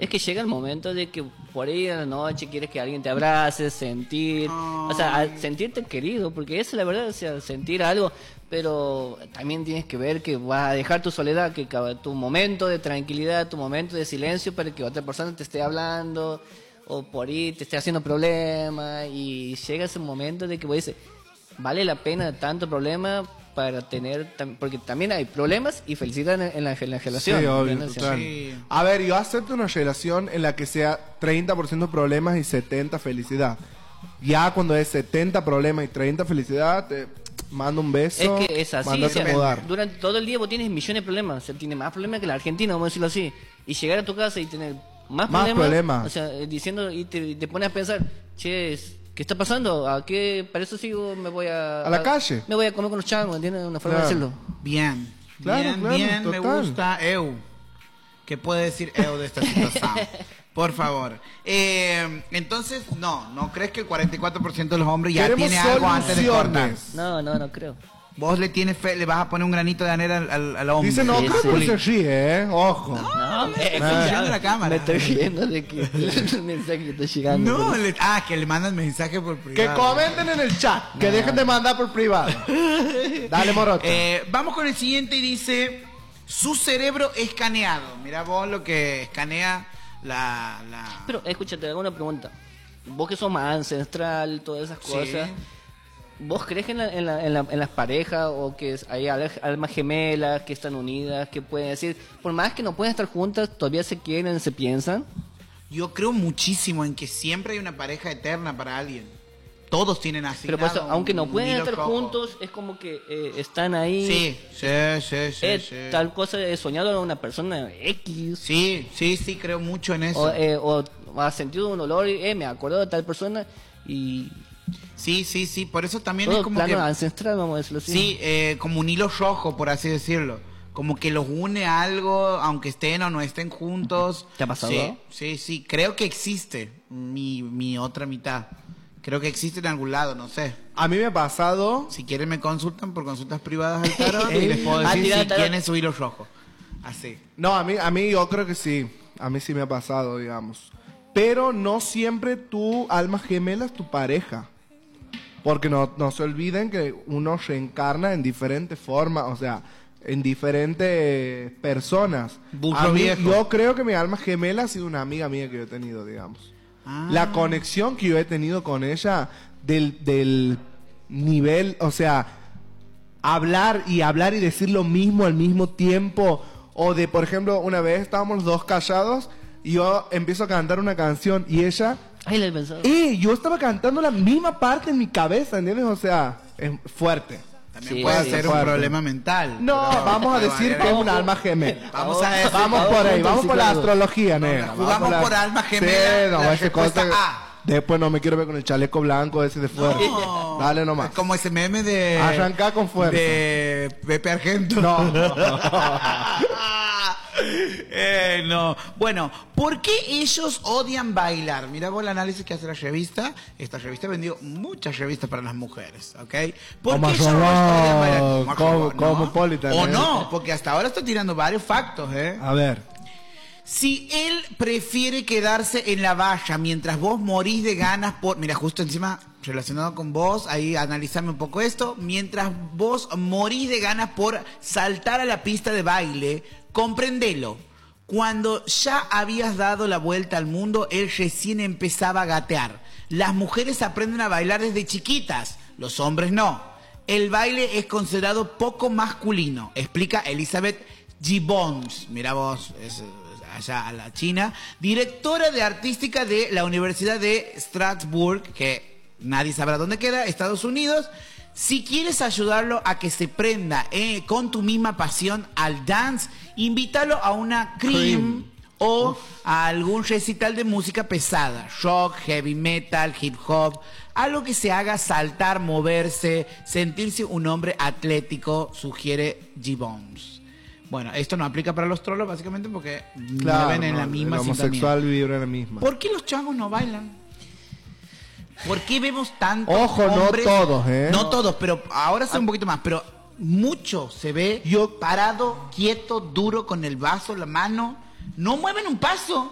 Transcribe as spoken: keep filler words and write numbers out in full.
Es que llega el momento de que por ahí a la noche quieres que alguien te abrace, sentir, Ay. o sea, a- sentirte querido, porque esa es la verdad, o sea, sentir algo, pero también tienes que ver que vas a dejar tu soledad, que cada- tu momento de tranquilidad, tu momento de silencio para que otra persona te esté hablando, o por ahí te esté haciendo problemas, y llega ese momento de que vos dices, vale la pena tanto problema para tener, tam- porque también hay problemas y felicidad en, en la, en la relación. Sí, obvio, ¿entiendes? total. Sí. A ver, yo acepto una relación en la que sea treinta por ciento problemas y setenta felicidad. Ya cuando es setenta problemas y treinta felicidad, te mando un beso. Es que es así, o mándate sea, a mudar. durante todo el día vos tienes millones de problemas, o sea, tienes más problemas que la Argentina, vamos a decirlo así, y llegar a tu casa y tener más, Más problemas, problemas. o sea, eh, diciendo, y te, y te pones a pensar, che, es- ¿qué está pasando? ¿A qué? Para eso sigo, me voy a... A la calle. Me voy a comer con los changos, ¿entiendes? Una forma Claro. de decirlo. Bien, Claro, bien, claro, bien, me total. gusta Eu. ¿Qué puede decir Eu de esta situación? Por favor. Eh, entonces, no, ¿no crees que el cuarenta y cuatro por ciento de los hombres ya Queremos tiene algo antes de cortar? soluciones. No, no, no creo. Vos le tienes fe, le vas a poner un granito de arena al, al, al hombre. Dice, no, Sí, creo sí. que se ríe, ¿eh? Ojo. No, me, está llegando la cámara. Me estoy riendo de que el mensaje que está llegando. No, pero- le- ah, que le mandan mensaje por Que privado. comenten en el chat, que dejen de mandar por privado. Dale, morocha. Eh, vamos con el siguiente y dice, su cerebro escaneado. Mira vos lo que escanea la... la... Pero, escúchate, hago una pregunta. Vos que sos más ancestral, todas esas Sí. cosas, ¿vos crees que en, la- en, la- en, la- en las parejas o que es- hay al- almas gemelas que están unidas, que pueden decir, por más que no pueden estar juntas, todavía se quieren, se piensan? Yo creo muchísimo en que siempre hay una pareja eterna para alguien. Todos tienen Pero asignado por eso, aunque no un pueden hilo estar rojo. juntos, es como que eh, están ahí. Sí, sí, sí, sí, eh, sí. Tal cosa, he soñado a una persona X. Sí, sí, sí, creo mucho en eso. O, eh, o ha sentido un olor y eh, me acuerdo de tal persona y Sí, sí, sí, por eso también todo es como plano que... ancestral, vamos a decirlo así. Sí, eh, como un hilo rojo, por así decirlo. Como que los une a algo, aunque estén o no estén juntos. ¿Te ha pasado? Sí, sí, sí. Creo que existe mi, mi otra mitad. Creo que existe en algún lado, no sé. A mí me ha pasado. Si quieren me consultan por consultas privadas al tarot y les puedo Ah, decir tira, si tarot. quién es su hilo rojo. Así. No, a mí, a mí yo creo que sí. A mí sí me ha pasado, digamos. Pero no siempre tu alma gemela es tu pareja. Porque no, no se olviden que uno reencarna en diferentes formas, o sea, en diferentes personas. Burro A mí- viejo. Yo creo que mi alma gemela ha sido una amiga mía que yo he tenido, digamos. Ah. La conexión que yo he tenido con ella del, del nivel, o sea, hablar y hablar y decir lo mismo al mismo tiempo. O de, por ejemplo, una vez estábamos los dos callados y yo empiezo a cantar una canción y ella... Ay, le he pensado. Y yo estaba cantando la misma parte en mi cabeza, ¿entiendes? O sea, es fuerte. También Sí, puede sí, ser un fuerte. problema mental. No, pero- vamos a pero decir ver, que es vamos- un alma gemela. Vamos a decir- Vamos por ahí, vamos por la astrología, negra. jugamos Vamos la- por alma gemela, Sí, no, la esa respuesta cosa- A. Después no me quiero ver con el chaleco blanco ese de fuera. No. Dale nomás. Es como ese meme de... Arranca con fuerza. De Pepe Argento. No. Eh, no. Bueno, ¿por qué ellos odian bailar? Mira vos el análisis que hace la revista. Esta revista ha vendido muchas revistas para las mujeres, ¿ok? ¿Por Como qué ellos Robot, odian bailar? como- Robot, ¿no? Cosmopolitan, O ¿eh? no, porque hasta ahora estoy tirando varios factos, ¿eh? A ver. Si él prefiere quedarse en la valla mientras vos morís de ganas por... Mira, justo encima, relacionado con vos, ahí analizame un poco esto. Mientras vos morís de ganas por saltar a la pista de baile, comprendelo. Cuando ya habías dado la vuelta al mundo, él recién empezaba a gatear. Las mujeres aprenden a bailar desde chiquitas, los hombres no. El baile es considerado poco masculino, explica Elizabeth Gibbons. Mira vos, es... allá a la China, directora de artística de la Universidad de Strasbourg, que nadie sabrá dónde queda, Estados Unidos. Si quieres ayudarlo a que se prenda eh, con tu misma pasión al dance, invítalo a una cream, Cream. o a algún recital de música pesada, rock, heavy metal, hip hop, algo que se haga saltar, moverse, sentirse un hombre atlético, sugiere Gibbons. Bueno, esto no aplica para los trolos básicamente porque Claro, viven en no, la misma el homosexual vibra en la misma. ¿Por qué los changos no bailan? ¿Por qué vemos tantos Ojo, no hombres? todos, ¿eh? No todos, pero ahora sé un poquito más, pero mucho se ve Yo- parado, quieto, duro, con el vaso, la mano. No mueven un paso.